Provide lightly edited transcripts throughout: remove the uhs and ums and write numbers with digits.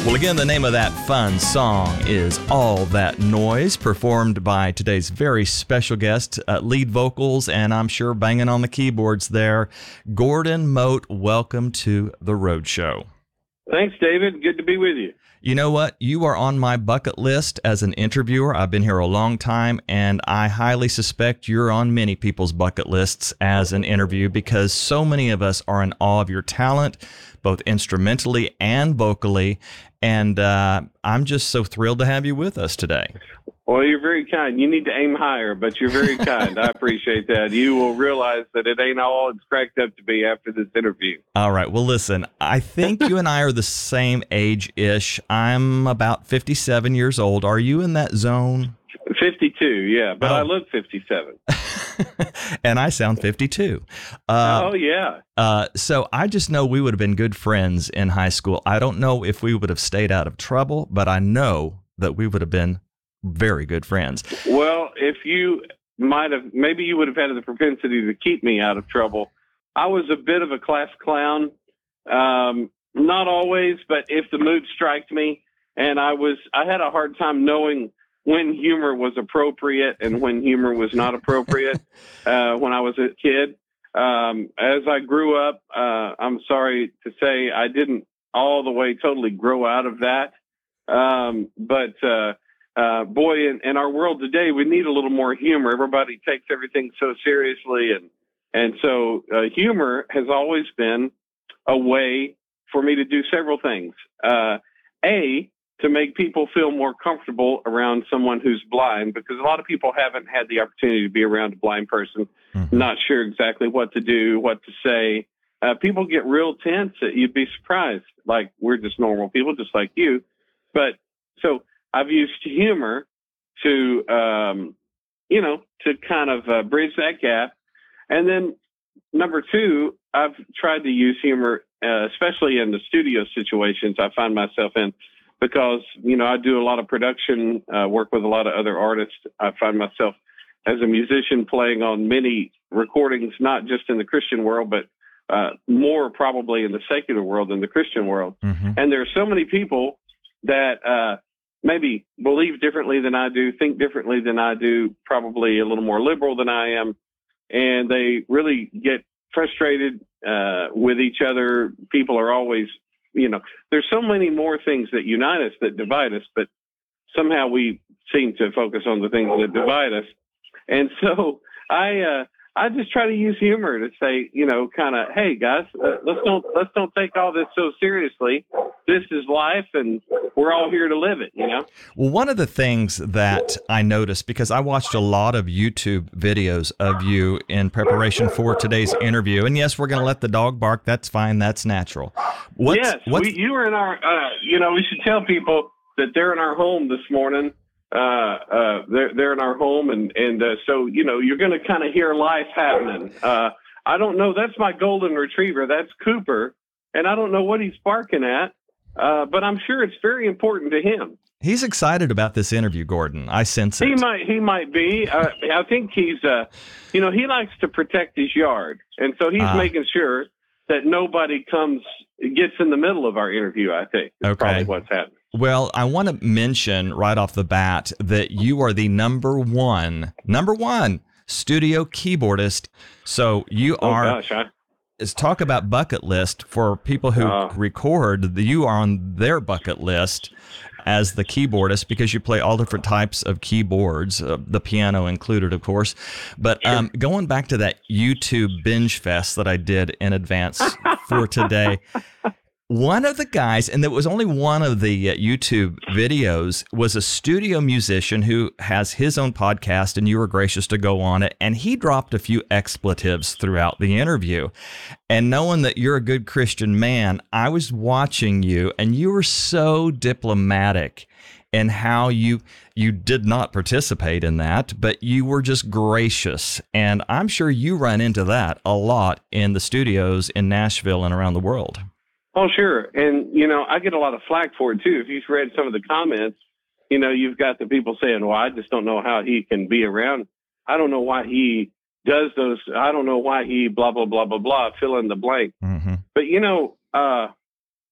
Well, again, the name of that fun song is All That Noise, performed by today's very special guest, lead vocals, and I'm sure banging on the keyboards there, Gordon Mote. Welcome to the Road Show. Thanks, David. Good to be with you. You know what? You are on my bucket list as an interviewer. I've been here a long time, and I highly suspect you're on many people's bucket lists as an interview because so many of us are in awe of your talent, both instrumentally and vocally, and I'm just so thrilled to have you with us today. Well, you're very kind. You need to aim higher, but you're very kind. I appreciate that. You will realize that it ain't all it's cracked up to be after this interview. All right. Well, listen, I think you and I are the same age-ish. I'm about 57 years old. Are you in that zone? 52, yeah, but I look 57. And I sound 52. Oh, yeah. So I just know we would have been good friends in high school. I don't know if we would have stayed out of trouble, but I know that we would have been very good friends. Well, if you might have, maybe you would have had the propensity to keep me out of trouble. I was a bit of a class clown. Not always, but if the mood struck me, and I had a hard time knowing when humor was appropriate and when humor was not appropriate when I was a kid. As I grew up, I'm sorry to say I didn't all the way totally grow out of that. Boy, in our world today, we need a little more humor. Everybody takes everything so seriously. And so humor has always been a way for me to do several things. To make people feel more comfortable around someone who's blind, because a lot of people haven't had the opportunity to be around a blind person, not sure exactly what to do, what to say. People get real tense. You'd be surprised. Like, we're just normal people, just like you. But so I've used humor to, to kind of bridge that gap. And then number two, I've tried to use humor, especially in the studio situations I find myself in, because, I do a lot of production work with a lot of other artists. I find myself as a musician playing on many recordings, not just in the Christian world, but more probably in the secular world than the Christian world. And there are so many people that maybe believe differently than I do, think differently than I do, probably a little more liberal than I am. And they really get frustrated with each other. People are always, there's so many more things that unite us that divide us, but somehow we seem to focus on the things that divide us. And so I just try to use humor to say, kind of, hey guys, let's don't take all this so seriously. This is life, and we're all here to live it. Well, one of the things that I noticed, because I watched a lot of YouTube videos of you in preparation for today's interview, and yes, we're going to let the dog bark. That's fine. That's natural. You were in our. We should tell people that they're in our home this morning. They're in our home, and so you're going to kind of hear life happening. I don't know. That's my golden retriever. That's Cooper, and I don't know what he's barking at, but I'm sure it's very important to him. He's excited about this interview, Gordon. I sense it. He might be. I think he's he likes to protect his yard, and so he's making sure that nobody gets in the middle of our interview. I think is probably what's happening. Well, I want to mention right off the bat that you are the number one studio keyboardist. So you are. Talk about bucket list for people who record. You are on their bucket list as the keyboardist because you play all different types of keyboards, the piano included, of course. But going back to that YouTube binge fest that I did in advance for today. One of the guys, and there was only one of the YouTube videos, was a studio musician who has his own podcast, and you were gracious to go on it. And he dropped a few expletives throughout the interview. And knowing that you're a good Christian man, I was watching you, and you were so diplomatic in how you did not participate in that, but you were just gracious. And I'm sure you run into that a lot in the studios in Nashville and around the world. Oh, sure. And, I get a lot of flack for it, too. If you've read some of the comments, you've got the people saying, well, I just don't know how he can be around. I don't know why he does those. I don't know why he blah, blah, blah, blah, blah, fill in the blank. But,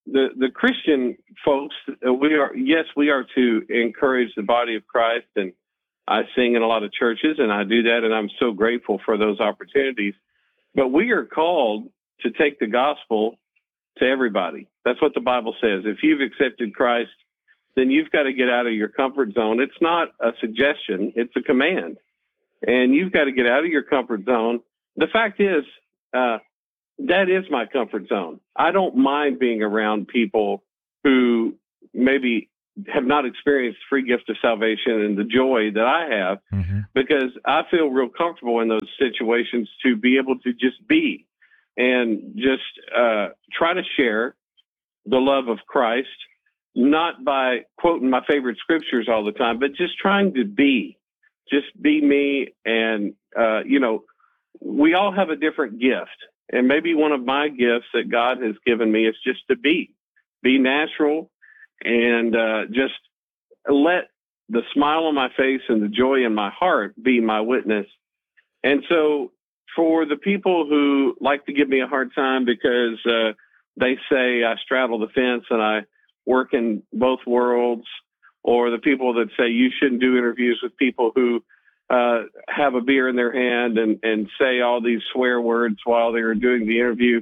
the Christian folks, we are to encourage the body of Christ, and I sing in a lot of churches, and I do that, and I'm so grateful for those opportunities. But we are called to take the gospel to everybody. That's what the Bible says. If you've accepted Christ, then you've got to get out of your comfort zone. It's not a suggestion, it's a command. And you've got to get out of your comfort zone. The fact is, that is my comfort zone. I don't mind being around people who maybe have not experienced free gift of salvation and the joy that I have, because I feel real comfortable in those situations to be able to just be and just try to share the love of Christ, not by quoting my favorite scriptures all the time, but just trying to be me. And, we all have a different gift. And maybe one of my gifts that God has given me is just to be natural, and just let the smile on my face and the joy in my heart be my witness. And so for the people who like to give me a hard time because they say I straddle the fence and I work in both worlds, or the people that say you shouldn't do interviews with people who have a beer in their hand and say all these swear words while they're doing the interview.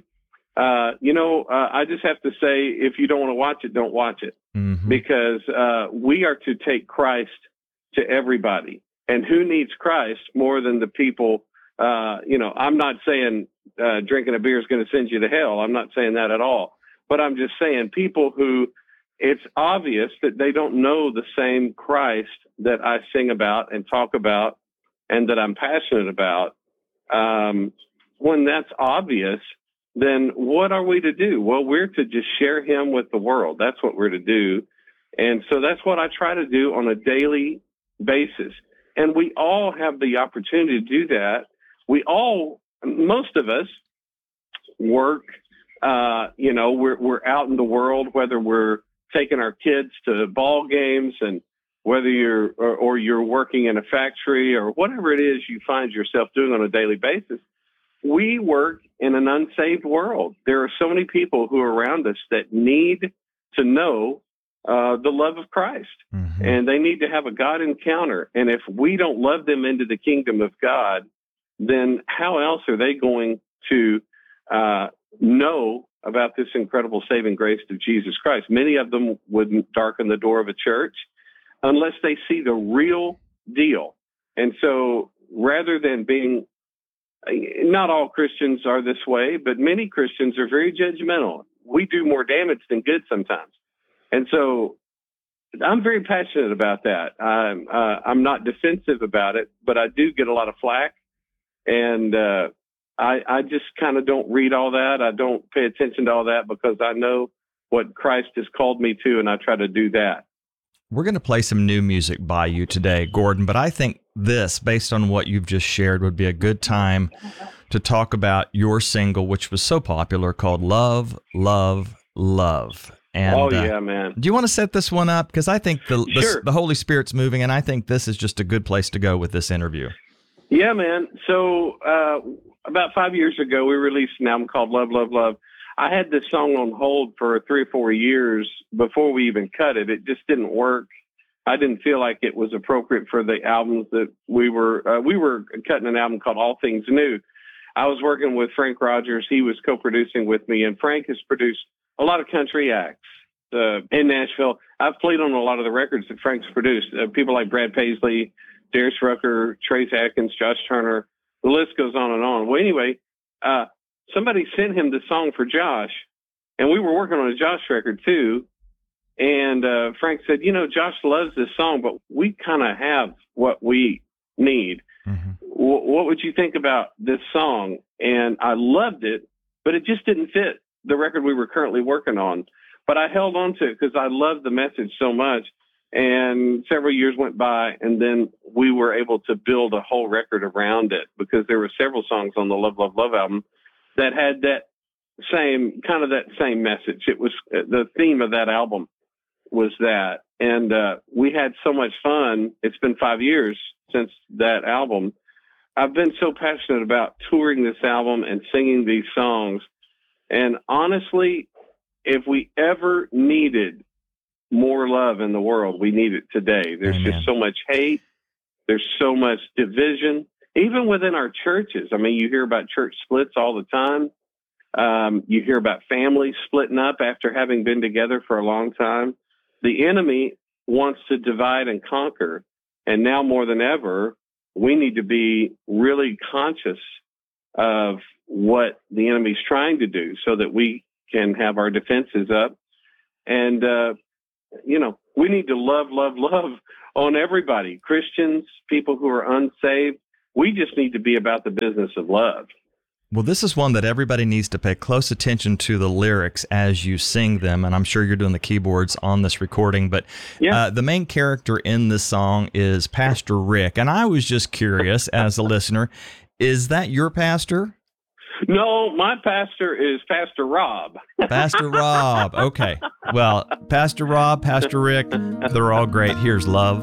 I just have to say, if you don't want to watch it, don't watch it, because we are to take Christ to everybody. And who needs Christ more than the people? I'm not saying drinking a beer is going to send you to hell. I'm not saying that at all. But I'm just saying people who it's obvious that they don't know the same Christ that I sing about and talk about and that I'm passionate about. When that's obvious, then what are we to do? Well, we're to just share him with the world. That's what we're to do. And so that's what I try to do on a daily basis. And we all have the opportunity to do that. Most of us work, we're out in the world, whether we're taking our kids to ball games, and whether you're working in a factory, or whatever it is you find yourself doing on a daily basis. We work in an unsaved world. There are so many people who are around us that need to know the love of Christ, and they need to have a God encounter. And if we don't love them into the kingdom of God, then how else are they going to know about this incredible saving grace of Jesus Christ? Many of them wouldn't darken the door of a church unless they see the real deal. And so rather than being, not all Christians are this way, but many Christians are very judgmental. We do more damage than good sometimes. And so I'm very passionate about that. I'm not defensive about it, but I do get a lot of flack. And I just kind of don't read all that. I don't pay attention to all that, because I know what Christ has called me to, and I try to do that. We're going to play some new music by you today, Gordon, but I think this, based on what you've just shared, would be a good time to talk about your single, which was so popular, called Love, Love, Love. And, yeah, man. Do you want to set this one up? Because I think Sure. the Holy Spirit's moving, and I think this is just a good place to go with this interview. Yeah, man. So about 5 years ago, we released an album called Love, Love, Love. I had this song on hold for 3 or 4 years before we even cut it. It just didn't work. I didn't feel like it was appropriate for the albums that we were cutting an album called All Things New. I was working with Frank Rogers. He was co-producing with me, and Frank has produced a lot of country acts in Nashville. I've played on a lot of the records that Frank's produced. People like Brad Paisley, Darius Rucker, Trace Atkins, Josh Turner. The list goes on and on. Well, anyway, somebody sent him the song for Josh, and we were working on a Josh record too. And Frank said, Josh loves this song, but we kind of have what we need. What would you think about this song? And I loved it, but it just didn't fit the record we were currently working on. But I held on to it because I loved the message so much. And several years went by, and then we were able to build a whole record around it, because there were several songs on the Love, Love, Love album that had that same message. It was the theme of that album was that. And we had so much fun. It's been 5 years since that album. I've been so passionate about touring this album and singing these songs. And honestly, if we ever needed more love in the world, we need it today. There's Amen. just so much hate. There's so much division, even within our churches. I mean, you hear about church splits all the time. You hear about families splitting up after having been together for a long time. The enemy wants to divide and conquer. And now more than ever, we need to be really conscious of what the enemy's trying to do so that we can have our defenses up. And, we need to love on everybody, Christians, people who are unsaved. We just need to be about the business of love. Well, this is one that everybody needs to pay close attention to the lyrics as you sing them, and I'm sure you're doing the keyboards on this recording, but the main character in this song is Pastor Rick, and I was just curious as a listener, is that your pastor? No, my pastor is Pastor Rob. Pastor Rob, okay. Well, Pastor Rob, Pastor Rick, they're all great. Here's Love.